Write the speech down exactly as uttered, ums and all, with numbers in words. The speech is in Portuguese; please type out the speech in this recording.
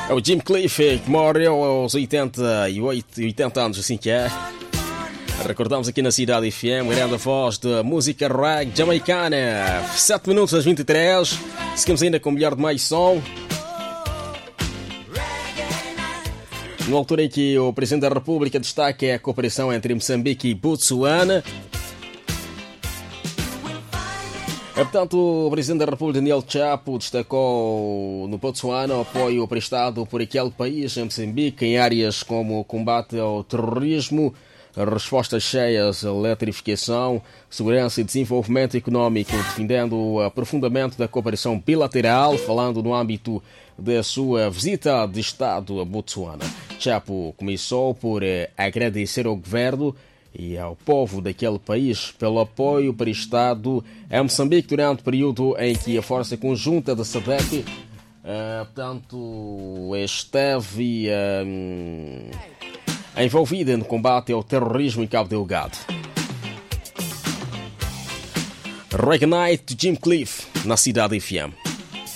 É o Jim Cliff, que morreu aos oitenta e oito, oitenta anos, assim que é. Recordamos aqui na Cidade F M, grande voz de música reggae jamaicana. sete minutos às vinte e três. Seguimos ainda com o melhor de mais som. Numa altura em que o Presidente da República destaca a cooperação entre Moçambique e Botsuana. Portanto, o Presidente da República, Daniel Chapo, destacou no Botsuana o apoio prestado por aquele país, em Moçambique, em áreas como o combate ao terrorismo, respostas cheias à eletrificação, segurança e desenvolvimento económico, defendendo o aprofundamento da cooperação bilateral, falando no âmbito da sua visita de Estado a Botsuana. Chapo começou por agradecer ao governo e ao povo daquele país pelo apoio prestado a Moçambique durante o período em que a Força Conjunta da S A D C uh, portanto, esteve uh, envolvida no combate ao terrorismo em Cabo Delgado. Reggae Night de Jim Cliff na Cidade F M.